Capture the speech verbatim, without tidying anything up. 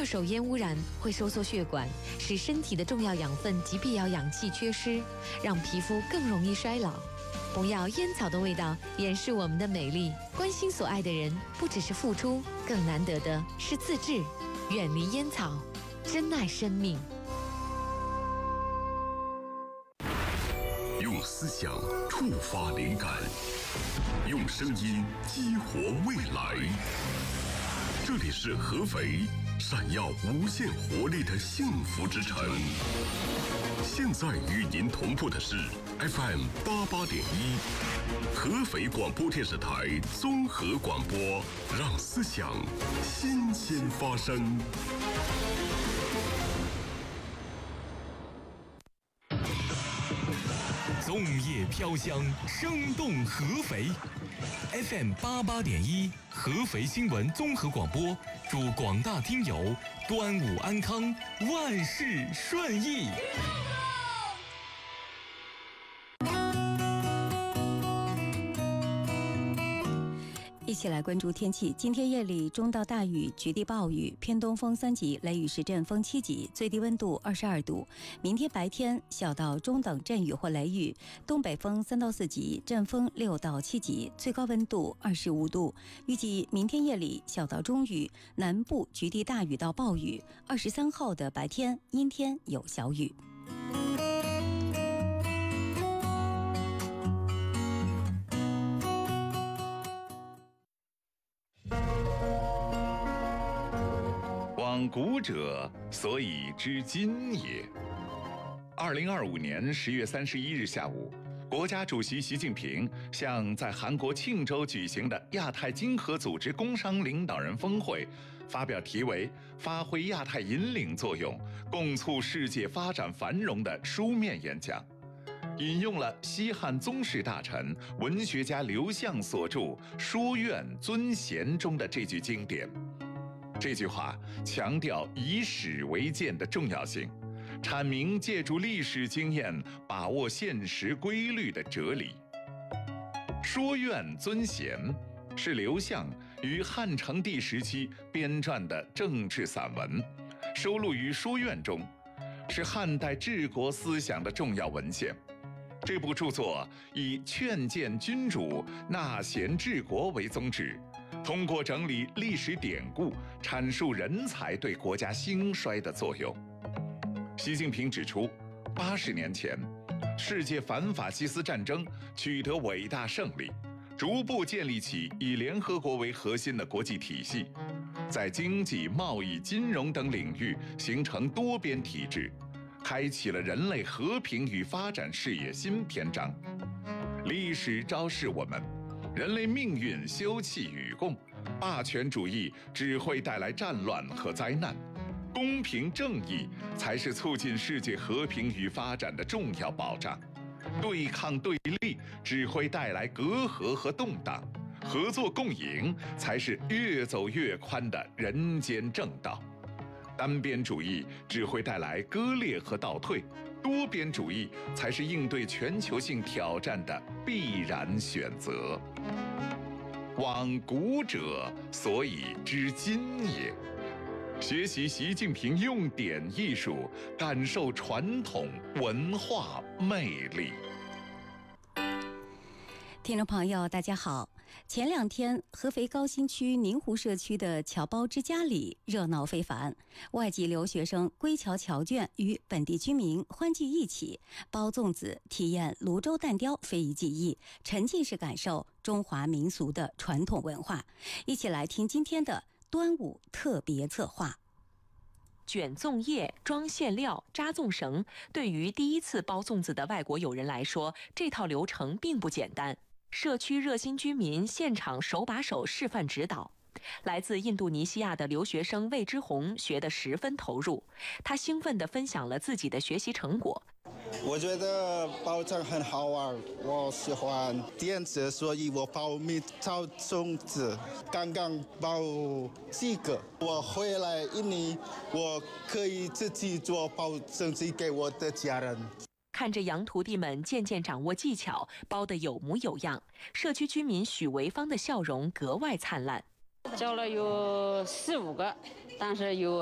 二手烟污染会收缩血管，使身体的重要养分及必要氧气缺失，让皮肤更容易衰老。不要烟草的味道掩饰我们的美丽。关心所爱的人，不只是付出，更难得的是自制。远离烟草，珍爱生命。 用思想触发灵感，用声音激活未来。这里是合肥，闪耀无限活力的幸福之城。现在与您同步的是 F M 八八点一，合肥广播电视台综合广播，让思想新鲜发生。 粽叶飘香，生动合肥。F M 八八点一，合肥新闻综合广播，祝广大听友端午安康，万事顺意。 一起来关注天气。今天夜里中到大雨，局地暴雨，偏东风三级，雷雨时阵风七级，最低温度二十二度。明天白天小到中等阵雨或雷雨，东北风三到四级，阵风六到七级，最高温度二十五度。预计明天夜里小到中雨，南部局地大雨到暴雨。二十三号的白天阴天有小雨。 往古者，所以知今也。二零二五年十月三十一日下午，国家主席习近平向在韩国庆州举行的亚太经合组织工商领导人峰会发表题为“发挥亚太引领作用，共促世界发展繁荣”的书面演讲，引用了西汉宗室大臣、文学家刘向所著《书院尊贤》中的这句经典。这句话强调以史为鉴的重要性，阐明借助历史经验把握现实规律的哲理。《说苑尊贤》是刘向于汉成帝时期编撰的政治散文，收录于《书苑》中，是汉代治国思想的重要文献。这部著作以劝谏君主、纳贤治国为宗旨，通过整理历史典故，阐述人才对国家兴衰的作用。习近平指出，八十年前，世界反法西斯战争取得伟大胜利，逐步建立起以联合国为核心的国际体系，在经济、贸易、金融等领域形成多边体制，开启了人类和平与发展事业新篇章。历史昭示我们，人类命运休戚与共，霸权主义只会带来战乱和灾难，公平正义才是促进世界和平与发展的重要保障。对抗对立只会带来隔阂和动荡，合作共赢才是越走越宽的人间正道。单边主义只会带来割裂和倒退，多边主义才是应对全球性挑战的必然选择。往古者，所以知今也。学习习近平用典艺术，感受传统文化魅力。 听众朋友大家好，前两天合肥高新区宁湖社区的侨胞之家里热闹非凡，外籍留学生归侨侨眷与本地居民欢聚一起，包粽子，体验泸州蛋雕非遗技艺，沉浸式感受中华民俗的传统文化。一起来听今天的端午特别策划。 卷粽叶、装馅料、扎粽绳，对于第一次包粽子的外国友人来说，这套流程并不简单。社区热心居民现场手把手示范指导。来自印度尼西亚的留学生魏之红学得十分投入，他兴奋地分享了自己的学习成果。 我觉得包粽很好玩，我喜欢电子，所以我包蜜桃粽子，刚刚包几个。我回来印尼，我可以自己做包粽子给我的家人。 看着洋徒弟们渐渐掌握技巧，包得有模有样，社区居民许维芳的笑容格外灿烂。 教了有四五个，但是有